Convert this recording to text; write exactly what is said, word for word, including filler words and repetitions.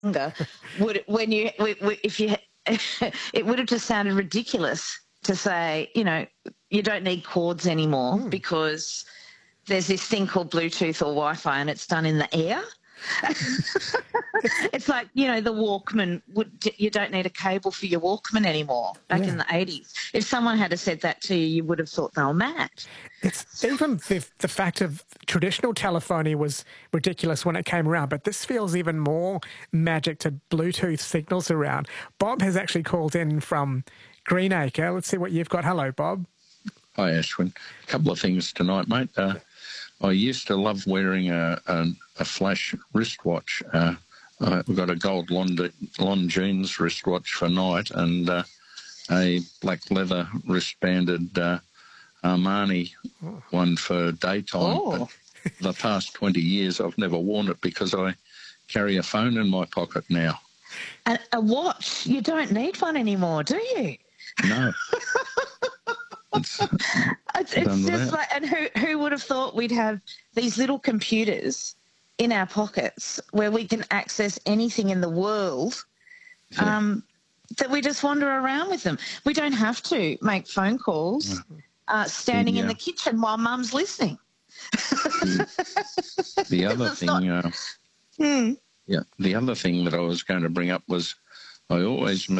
younger, would when you w- w- if you it would have just sounded ridiculous to say, you know, you don't need cords anymore Mm. because there's this thing called Bluetooth or Wi-Fi and it's done in the air. It's like, you know, the Walkman, would, you don't need a cable for your Walkman anymore back Yeah. in the eighties. If someone had said that to you, you would have thought they were mad. It's even the, the fact of traditional telephony was ridiculous when it came around, but this feels even more magic to Bluetooth signals around. Bob has actually called in from Greenacre. Let's see what you've got. Hello, Bob. Hi, Ashwin. A couple of things tonight, mate. Uh, I used to love wearing a, a, a flash wristwatch. Uh, I've got a gold Longines wristwatch for night and uh, a black leather wristbanded uh, Armani Oh. one for daytime. Oh. But the past twenty years, I've never worn it because I carry a phone in my pocket now. A, a watch, you don't need one anymore, do you? No. It's, It's, it's done just without. like, and who who would have thought we'd have these little computers in our pockets where we can access anything in the world, Yeah. um, that we just wander around with them. We don't have to make phone calls uh, standing in Yeah. the kitchen while Mum's listening. the, the other It's thing, not- uh, Hmm. yeah, the other thing that I was going to bring up was I always